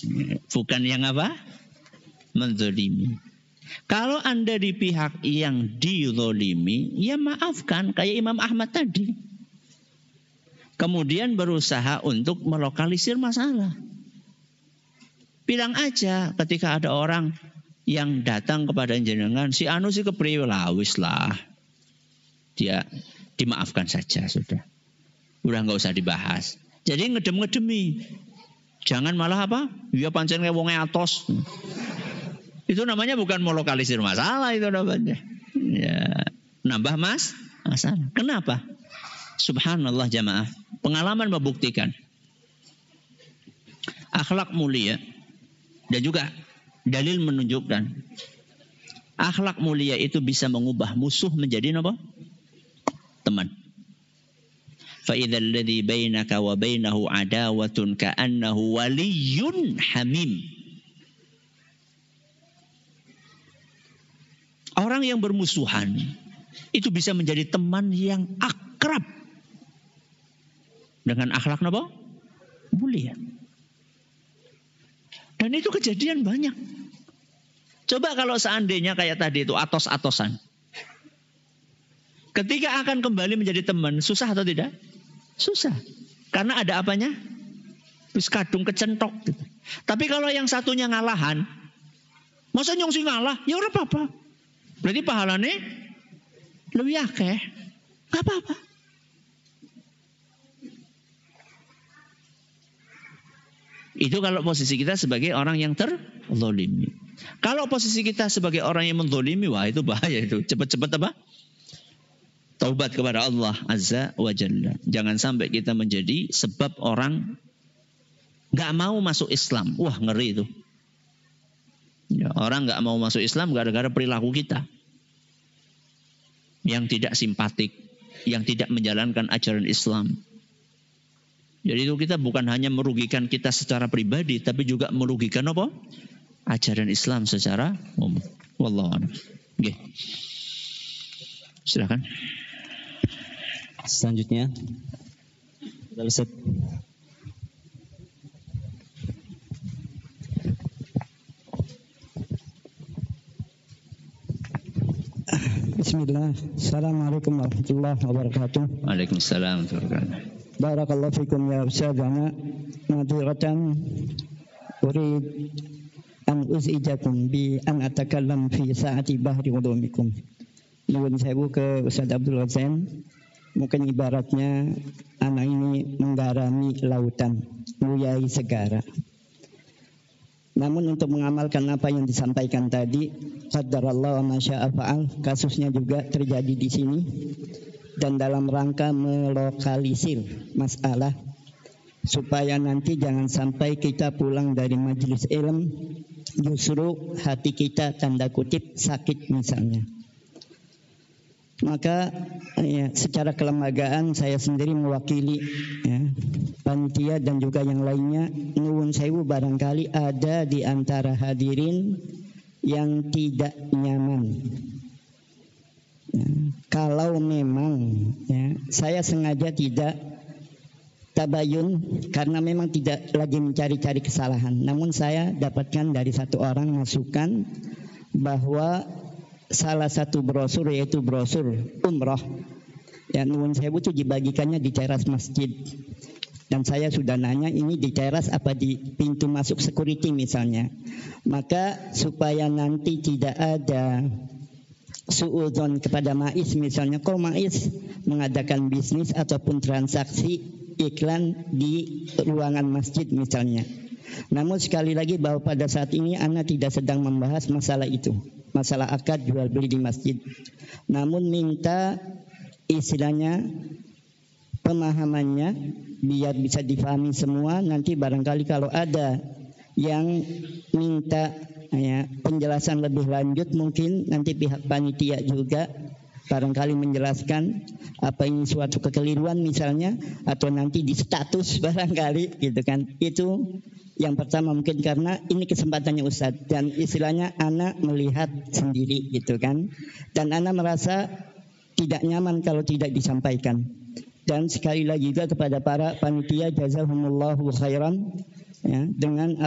Bukan yang apa? Menzolimi. Kalau Anda di pihak yang dizolimi, ya maafkan kayak Imam Ahmad tadi. Kemudian berusaha untuk melokalisir masalah. Bilang aja ketika ada orang yang datang kepada jenengan, si anu si kepriwe lah, wis lah. Dia dimaafkan saja sudah. Udah nggak usah dibahas. Jadi ngedem-ngedemi. Jangan malah apa? Ya pancen wonge atos. Itu namanya bukan melokalisir masalah, itu namanya. Ya, nambah masalah. Kenapa? Subhanallah jamaah. Pengalaman membuktikan. Akhlak mulia. Dan juga dalil menunjukkan. Akhlak mulia itu bisa mengubah musuh menjadi apa? Teman. فَإِذَا الَّذِي بَيْنَكَ وَبَيْنَهُ عَدَاوَةٌ كَأَنَّهُ وَلِيٌّ حَمِيمٌ. Orang yang bermusuhan itu bisa menjadi teman yang akrab dengan akhlak apa? Mulia. Dan itu kejadian banyak. Coba kalau seandainya kayak tadi itu atos-atosan. Ketika akan kembali menjadi teman, susah atau tidak? Susah. Karena ada apanya? Terus kadung kecentok. Gitu. Tapi kalau yang satunya ngalahan, masa nyongsi ngalah? Ya ora apa-apa. Berarti pahalanya lebih akeh. Gak apa-apa. Itu kalau posisi kita sebagai orang yang terzolimi. Kalau posisi kita sebagai orang yang menzolimi, wah itu bahaya itu. Cepat-cepat apa? Taubat kepada Allah Azza wa Jalla. Jangan sampai kita menjadi sebab orang gak mau masuk Islam. Wah ngeri itu. Ya, orang gak mau masuk Islam gara-gara perilaku kita. Yang tidak simpatik. Yang tidak menjalankan ajaran Islam. Jadi itu kita bukan hanya merugikan kita secara pribadi, tapi juga merugikan apa? Ajaran Islam secara umum. Wallahu a'lam. Oke. Silakan. Selanjutnya, Ustaz. Bismillah. Assalamualaikum warahmatullahi wabarakatuh. Waalaikumsalam warahmatullahi wabarakatuh. Barakallahu fikum ya Ustazana. Nadiratan urid an uzijakum bi an atakallam fi saati bahri ulumikum. Nuwun sewu ke Ustaz Abdul Ghazan. Mungkin ibaratnya anak ini menggarami lautan, nguyai segara. Namun untuk mengamalkan apa yang disampaikan tadi, qadarallahu ma syaa fa'al, kasusnya juga terjadi di sini. Dan dalam rangka melokalisir masalah supaya nanti jangan sampai kita pulang dari majelis ilmu justru hati kita tanda kutip sakit misalnya. Maka ya, secara kelembagaan saya sendiri mewakili ya, panitia dan juga yang lainnya. Nuwun sewu barangkali ada di antara hadirin yang tidak nyaman. Ya, kalau memang ya, saya sengaja tidak tabayun karena memang tidak lagi mencari-cari kesalahan. Namun saya dapatkan dari satu orang masukan bahwa salah satu brosur yaitu brosur umroh yang nuwun sewu itu dibagikannya di teras masjid. Dan saya sudah nanya ini di teras apa di pintu masuk security misalnya. Maka supaya nanti tidak ada suudzon kepada Maiz misalnya, kalau Maiz mengadakan bisnis ataupun transaksi iklan di ruangan masjid misalnya. Namun sekali lagi bahwa pada saat ini Anda tidak sedang membahas masalah itu, masalah akad jual beli di masjid. Namun minta istilahnya pemahamannya biar bisa difahami semua. Nanti barangkali kalau ada yang minta ya, penjelasan lebih lanjut, mungkin nanti pihak panitia juga barangkali menjelaskan apa ini suatu kekeliruan misalnya, atau nanti di status barangkali gitu kan. Itu yang pertama mungkin karena ini kesempatannya Ustadz dan istilahnya anak melihat sendiri gitu kan, dan anak merasa tidak nyaman kalau tidak disampaikan. Dan sekali lagi juga kepada para panitia, jazahumullahu khairan ya, dengan